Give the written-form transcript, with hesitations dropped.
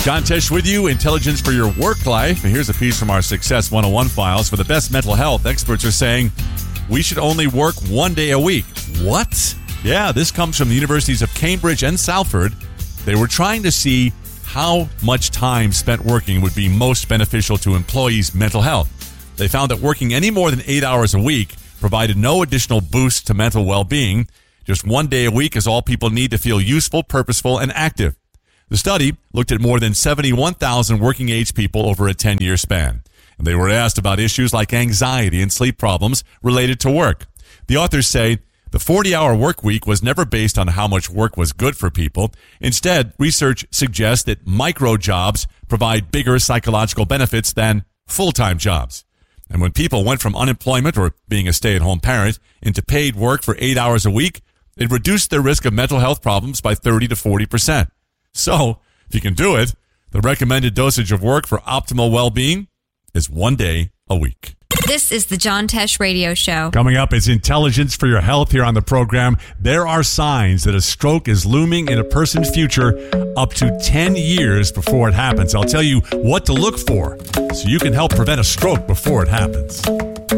John Tesh with you, Intelligence for Your Work Life. Here's a piece from our Success 101 files. For the best mental health, experts are saying we should only work 1 day a week. What? Yeah, this comes from the universities of Cambridge and Salford. They were trying to see how much time spent working would be most beneficial to employees' mental health. They found that working any more than 8 hours a week provided no additional boost to mental well-being. Just 1 day a week is all people need to feel useful, purposeful, and active. The study looked at more than 71,000 working-age people over a 10-year span. And they were asked about issues like anxiety and sleep problems related to work. The authors say the 40-hour work week was never based on how much work was good for people. Instead, research suggests that micro jobs provide bigger psychological benefits than full-time jobs. And when people went from unemployment or being a stay-at-home parent into paid work for 8 hours a week, it reduced their risk of mental health problems by 30 to 40%. So, if you can do it, the recommended dosage of work for optimal well-being is 1 day a week. This is the John Tesh Radio Show. Coming up, it's Intelligence for Your Health here on the program. There are signs that a stroke is looming in a person's future up to 10 years before it happens. I'll tell you what to look for so you can help prevent a stroke before it happens.